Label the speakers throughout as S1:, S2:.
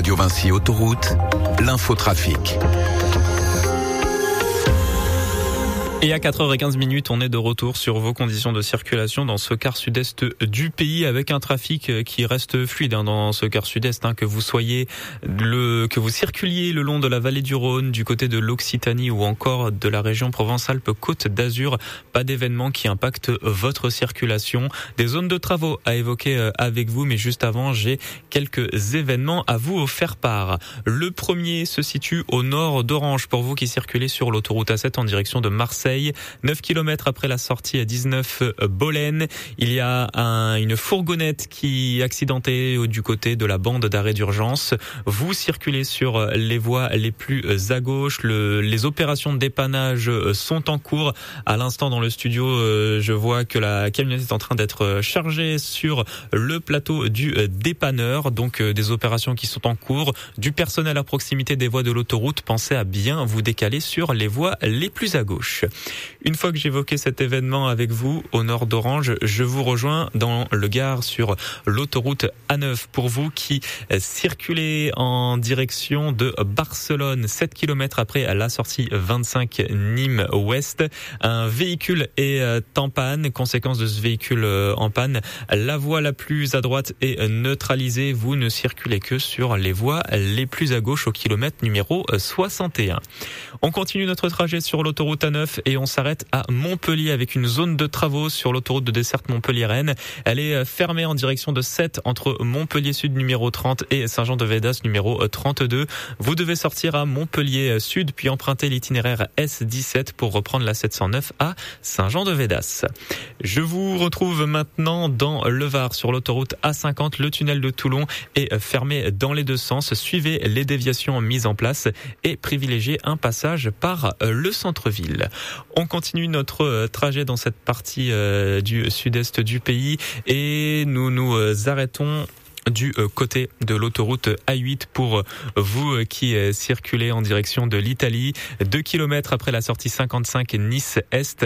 S1: Radio Vinci Autoroute, l'infotrafic.
S2: Et à 4h15, on est de retour sur vos conditions de circulation dans ce quart sud-est du pays avec un trafic qui reste fluide dans ce quart sud-est, que vous circuliez le long de la vallée du Rhône, du côté de l'Occitanie ou encore de la région Provence-Alpes-Côte d'Azur. Pas d'événements qui impactent votre circulation. Des zones de travaux à évoquer avec vous, mais juste avant, j'ai quelques événements à vous faire part. Le premier se situe au nord d'Orange pour vous qui circulez sur l'autoroute A7 en direction de Marseille. 9 km après la sortie à 19 Bolène, il y a une fourgonnette qui est accidentée du côté de la bande d'arrêt d'urgence. Vous circulez sur les voies les plus à gauche. Les opérations de dépannage sont en cours. À l'instant dans le studio, je vois que la camionnette est en train d'être chargée sur le plateau du dépanneur. Donc des opérations qui sont en cours. Du personnel à proximité des voies de l'autoroute, pensez à bien vous décaler sur les voies les plus à gauche. Une fois que j'ai évoqué cet événement avec vous au nord d'Orange, je vous rejoins dans le Gard sur l'autoroute A9 pour vous qui circulez en direction de Barcelone, 7 km après la sortie 25 Nîmes Ouest. Un véhicule est en panne. Conséquence de ce véhicule en panne, la voie la plus à droite est neutralisée. Vous ne circulez que sur les voies les plus à gauche au kilomètre numéro 61. On continue notre trajet sur l'autoroute A9 et on s'arrête à Montpellier avec une zone de travaux sur l'autoroute de desserte Montpellier-Rennes. Elle est fermée en direction de Sète entre Montpellier Sud numéro 30 et Saint-Jean-de-Védas numéro 32. Vous devez sortir à Montpellier Sud puis emprunter l'itinéraire S17 pour reprendre la 709 à Saint-Jean-de-Védas. Je vous retrouve maintenant dans le Var sur l'autoroute A50. Le tunnel de Toulon est fermé dans les deux sens. Suivez les déviations mises en place et privilégiez un passage par le centre-ville. On continue notre trajet dans cette partie du sud-est du pays et nous nous arrêtont du côté de l'autoroute A8 pour vous qui circulez en direction de l'Italie. 2 km après la sortie 55 Nice-Est,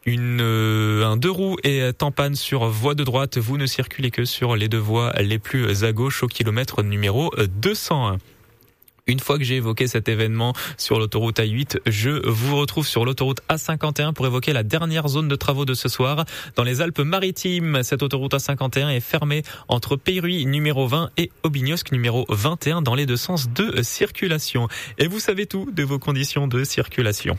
S2: un deux roues est en panne sur voie de droite. Vous ne circulez que sur les deux voies les plus à gauche au kilomètre numéro 201. Une fois que j'ai évoqué cet événement sur l'autoroute A8, je vous retrouve sur l'autoroute A51 pour évoquer la dernière zone de travaux de ce soir. Dans les Alpes-Maritimes, cette autoroute A51 est fermée entre Peyruy numéro 20 et Aubignosc numéro 21 dans les deux sens de circulation. Et vous savez tout de vos conditions de circulation.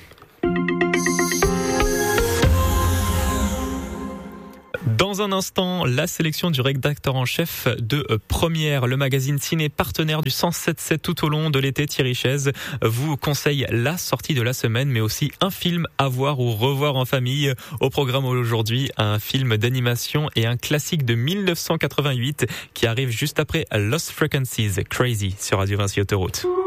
S2: Dans un instant, la sélection du rédacteur en chef de Première, le magazine ciné partenaire du 107.7 tout au long de l'été. Thierry Chaise vous conseille la sortie de la semaine, mais aussi un film à voir ou revoir en famille. Au programme aujourd'hui, un film d'animation et un classique de 1988 qui arrive juste après Lost Frequencies, Crazy sur Radio Vinci Autoroute.